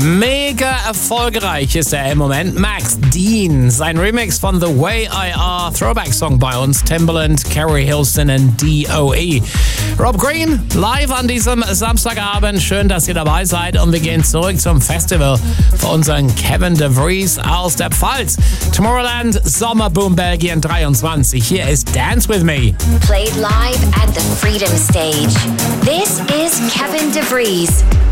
Mega erfolgreich ist er im Moment. Max Dean, sein Remix von The Way I Are, Throwback-Song bei uns. Timbaland, Carrie Hilson und D.O.E. Rob Green, live an diesem Samstagabend. Schön, dass ihr dabei seid. Und wir gehen zurück zum Festival für unseren Kevin de Vries aus der Pfalz. Tomorrowland, Sommerboom Belgien 23. Hier ist Dance With Me. Played live at the Freedom Stage. This is Kevin de Vries.